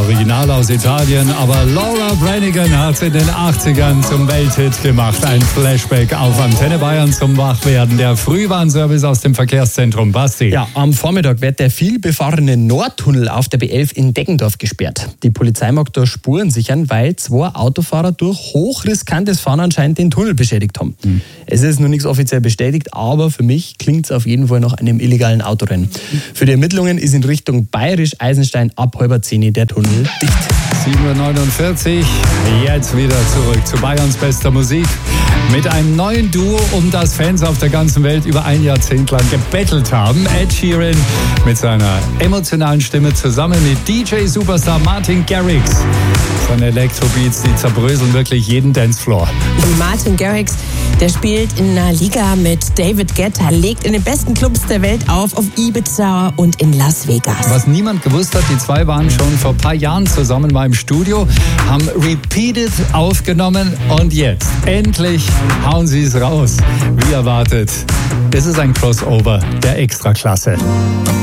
Original aus Italien, aber Laura Branigan hat es in den 80ern zum Welthit gemacht. Ein Flashback auf Antenne Bayern zum Wachwerden. Der Frühwarnservice aus dem Verkehrszentrum. Basti. Ja, am Vormittag wird der vielbefahrene Nordtunnel auf der B11 in Deggendorf gesperrt. Die Polizei mag da Spuren sichern, weil 2 Autofahrer durch hochriskantes Fahren anscheinend den Tunnel beschädigt haben. Es ist noch nichts offiziell bestätigt, aber für mich klingt es auf jeden Fall nach einem illegalen Autorennen. Für die Ermittlungen ist in Richtung Bayerisch-Eisenstein ab 9:30 der Tunnel dicht. 7:49 Uhr, jetzt wieder zurück zu Bayerns bester Musik. Mit einem neuen Duo, um das Fans auf der ganzen Welt über ein Jahrzehnt lang gebettelt haben. Ed Sheeran mit seiner emotionalen Stimme zusammen mit DJ-Superstar Martin Garrix. Seine Elektrobeats, die zerbröseln wirklich jeden Dancefloor. Martin Garrix, der spielt in einer Liga mit David Guetta, legt in den besten Clubs der Welt auf Ibiza und in Las Vegas. Was niemand gewusst hat, die zwei waren schon vor ein paar Jahren zusammen mal im Studio, haben Repeated aufgenommen und jetzt, endlich hauen sie es raus. Wie erwartet, es ist ein Crossover der Extraklasse.